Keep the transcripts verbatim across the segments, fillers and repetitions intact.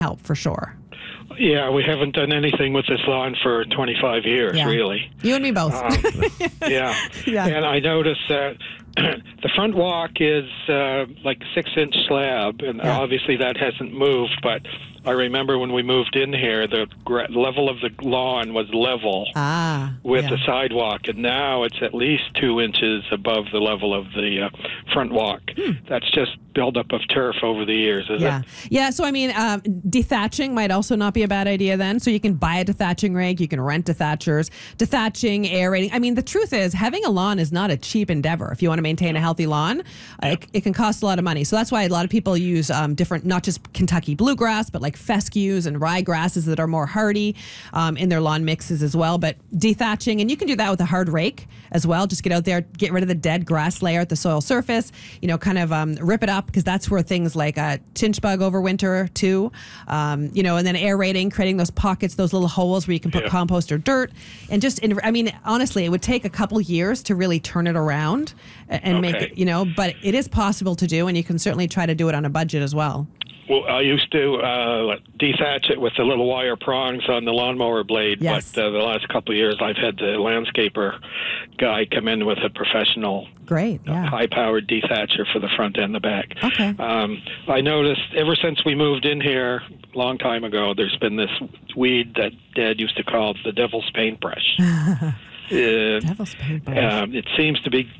help for sure. Yeah, we haven't done anything with this lawn for twenty-five years, yeah. really. You and me both. Um, yeah. yeah. And I noticed that the front walk is uh, like a six-inch slab, and Yeah. obviously that hasn't moved, but I remember when we moved in here, the gra- level of the lawn was level Ah, with yeah. the sidewalk, and now it's at least two inches above the level of the uh, front walk. Hmm. That's just buildup of turf over the years, is Yeah. it? Yeah. So, I mean, um, dethatching might also not be a bad idea then. So, you can buy a dethatching rig, you can rent dethatchers, dethatching, aerating. I mean, the truth is, having a lawn is not a cheap endeavor. If you want to maintain a healthy lawn, uh, it, it can cost a lot of money. So, that's why a lot of people use um, different, not just Kentucky bluegrass, but like fescues and rye grasses that are more hardy um, in their lawn mixes as well. But dethatching, and you can do that with a hard rake as well. Just get out there, get rid of the dead grass layer at the soil surface, you know, kind of um, rip it up, because that's where things like uh, chinch bug overwinter too, um, you know, and then aerating, creating those pockets, those little holes where you can put Yeah. compost or dirt. And just, in, I mean, honestly, it would take a couple years to really turn it around and make Okay. it, you know, but it is possible to do, and you can certainly try to do it on a budget as well. Well, I used to uh, dethatch it with the little wire prongs on the lawnmower blade, Yes. but uh, the last couple of years I've had the landscaper guy come in with a professional Great, yeah. high-powered dethatcher for the front and the back. Okay. Um, I noticed ever since we moved in here a long time ago, there's been this weed that Dad used to call the devil's paintbrush. uh, Devil's paintbrush. um, it seems to be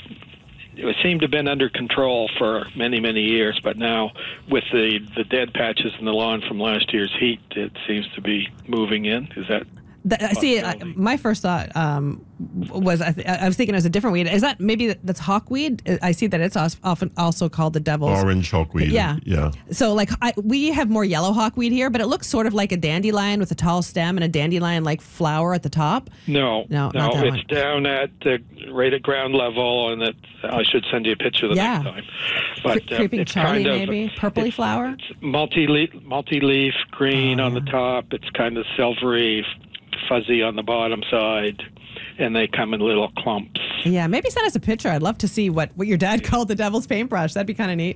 it seemed to have been under control for many, many years, but now with the, the dead patches in the lawn from last year's heat, it seems to be moving in. Is that... The, see, uh, my first thought um, was I, th- I was thinking it was a different weed. Is that maybe that- that's hawkweed? I see that it's os- often also called the devil's Orange hawkweed. Yeah, Yeah. So like I, we have more yellow hawkweed here, but it looks sort of like a dandelion with a tall stem and a dandelion like flower at the top. No, No, no, not that it's one. down at the right at ground level, and it, I should send you a picture the Yeah. next time. But Cre- uh, creeping it's Charlie, kind of, maybe? Purpley it's- flower? It's multi-leaf, multi-leaf green Oh, on the yeah. top. It's kind of silvery, fuzzy on the bottom side, and they come in little clumps. Yeah, maybe send us a picture. I'd love to see what, what your dad called the devil's paintbrush. That'd be kind of neat.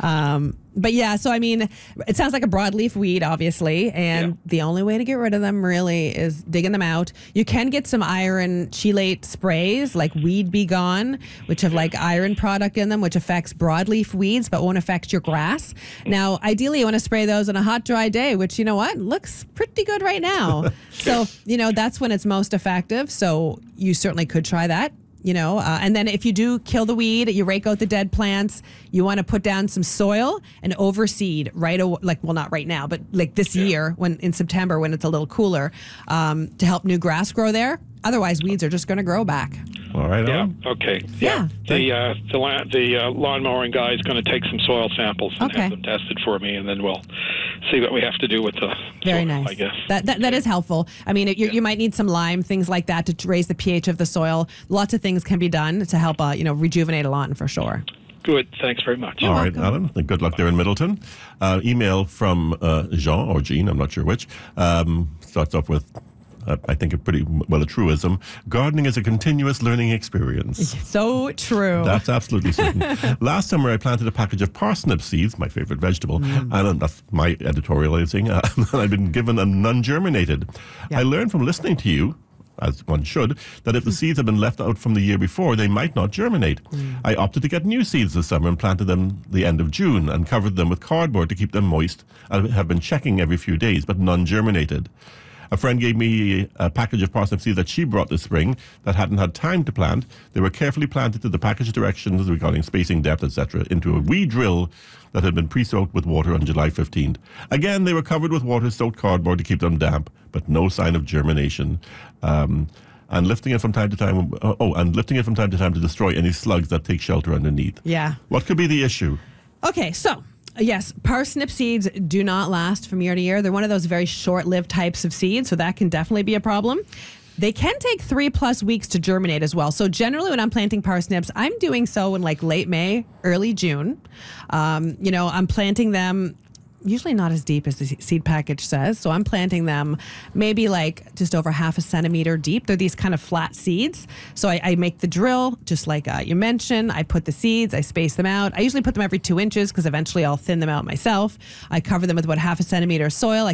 Um, but yeah, so I mean, it sounds like a broadleaf weed, obviously, and Yeah. the only way to get rid of them really is digging them out. You can get some iron chelate sprays like Weed Be Gone, which have like iron product in them, which affects broadleaf weeds but won't affect your grass. Now, ideally, you want to spray those on a hot, dry day, which, you know what, looks pretty good right now. So, you know, that's when it's most effective. So you certainly could try that. You know, uh, and then if you do kill the weed, you rake out the dead plants, you want to put down some soil and overseed right away, like, well, not right now, but like this Yeah. year when in September when it's a little cooler um, to help new grass grow there. Otherwise, weeds are just going to grow back. All right. Yeah. Alan. Okay. Yeah. The uh, the la- the uh, lawn mowing guy is going to take some soil samples and Okay. have them tested for me, and then we'll see what we have to do with the Very soil, nice. I guess. That, that that is helpful. I mean, it, you, you might need some lime, things like that, to t- raise the pH of the soil. Lots of things can be done to help, uh, you know, rejuvenate a lawn for sure. Good. Thanks very much. All right, welcome. Alan. and Good luck there in Middleton. Uh, email from uh, Jean or Jean, I'm not sure which. Um, starts off with, uh, I think, a pretty, well, a truism. Gardening is a continuous learning experience. So true. That's absolutely certain. Last summer, I planted a package of parsnip seeds, my favorite vegetable, Mm. and uh, that's my editorializing. Uh, and I've been given a non-germinated. Yeah. I learned from listening to you, as one should, that if the seeds had been left out from the year before, they might not germinate. Mm. I opted to get new seeds this summer and planted them the end of June and covered them with cardboard to keep them moist. I have been checking every few days, but none germinated. A friend gave me a package of parsnip seeds that she brought this spring that hadn't had time to plant. They were carefully planted to the package directions regarding spacing, depth, et cetera into a wee drill that had been pre-soaked with water on July fifteenth. Again, they were covered with water-soaked cardboard to keep them damp, but no sign of germination. Um, and lifting it from time to time, oh, and lifting it from time to time to destroy any slugs that take shelter underneath. Yeah. What could be the issue? Okay, so yes, parsnip seeds do not last from year to year. They're one of those very short-lived types of seeds, so that can definitely be a problem. They can take three plus weeks to germinate as well. So generally when I'm planting parsnips, I'm doing so in like late May, early June. Um, you know, I'm planting them usually not as deep as the seed package says. So I'm planting them maybe like just over half a centimeter deep. They're these kind of flat seeds. So I, I make the drill, just like uh, you mentioned. I put the seeds, I space them out. I usually put them every two inches because eventually I'll thin them out myself. I cover them with about half a centimeter of soil. I